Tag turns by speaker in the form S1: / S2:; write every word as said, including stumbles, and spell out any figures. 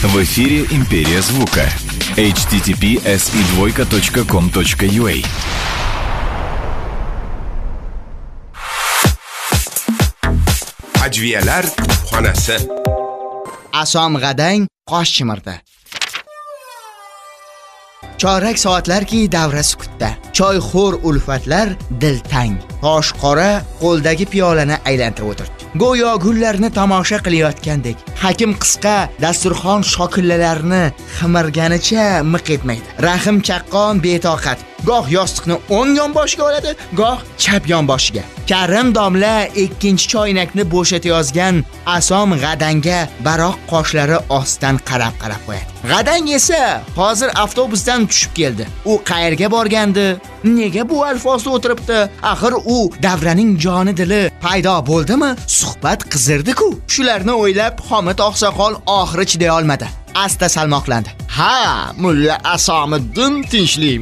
S1: В эфире «Империя звука». эйч ти ти пи эс и двойка точка ком точка ю а.
S2: Ajviyalar xonasi.
S3: Asom G'adang qosh chimirdi. Chorak soatlarki davra sukutda. Choyxo'r ulfatlar diltang. Tosh qora qo'ldagi piyolani aylantirib o'tirdi. Go'yo gullarni tomosha qilayotgandek. Hakim qisqa dasturxon shokillalarini ximirganicha miq etmaydi. Rahim chaqqon betoqat. Goh yostiqni o'ng yonboshiga oladi, goh chap yonboshiga. Karim domla ikkinchi choynakni bo'shatayozgan Asom G'adanga baroq qoshlari ostdan qarab-qarab qo'yadi. G'adang esa hozir avtobusdan tushib keldi. U qayerga borgandi? Nega bu alfozda o'tiribdi? Axir u davraning joni dili paydo bo'ldimi? Suhbat qizirdi-ku. Shularni o'ylab Xomit oqsoqol oxiri chiday olmadi. Asta salmoqlandi. Ha, mulla Asomiddin tinchlikmi?